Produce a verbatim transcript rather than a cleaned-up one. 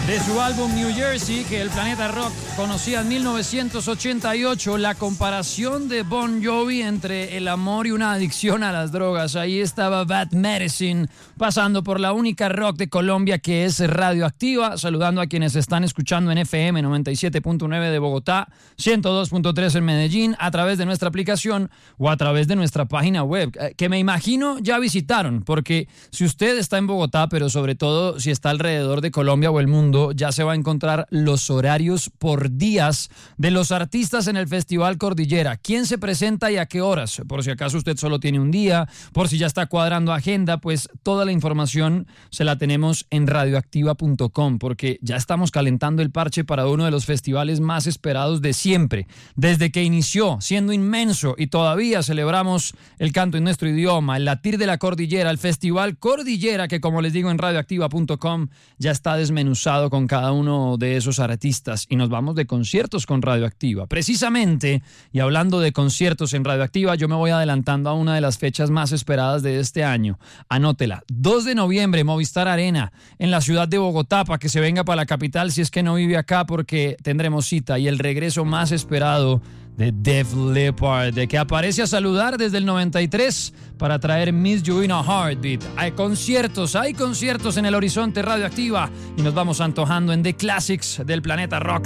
De su álbum New Jersey, que el Planeta Rock conocía en mil novecientos ochenta y ocho, la comparación de Bon Jovi entre el amor y una adicción a las drogas. Ahí estaba Bad Medicine, pasando por la única rock de Colombia que es radioactiva, saludando a quienes están escuchando en F M noventa y siete punto nueve de Bogotá, ciento dos punto tres en Medellín, a través de nuestra aplicación o a través de nuestra página web, que me imagino ya visitaron, porque si usted está en Bogotá, pero sobre todo si está alrededor de Colombia o el mundo, ya se va a encontrar los horarios por días de los artistas en el Festival Cordillera. ¿Quién se presenta y a qué horas? Por si acaso usted solo tiene un día, por si ya está cuadrando agenda, pues toda la información se la tenemos en radioactiva punto com, porque ya estamos calentando el parche para uno de los festivales más esperados de siempre. Desde que inició, siendo inmenso, y todavía celebramos el canto en nuestro idioma, el latir de la cordillera, el Festival Cordillera, que como les digo en radioactiva punto com ya está desmenuzado con cada uno de esos artistas, y nos vamos de conciertos con Radioactiva. Precisamente, y hablando de conciertos en Radioactiva, yo me voy adelantando a una de las fechas más esperadas de este año. Anótela, dos de noviembre, Movistar Arena, en la ciudad de Bogotá, para que se venga para la capital si es que no vive acá, porque tendremos cita, y el regreso más esperado de Def Leppard, de que aparece a saludar desde el noventa y tres para traer Miss You in a Heartbeat. Hay conciertos, hay conciertos en el horizonte Radioactiva, y nos vamos antojando en The Classics del Planeta Rock.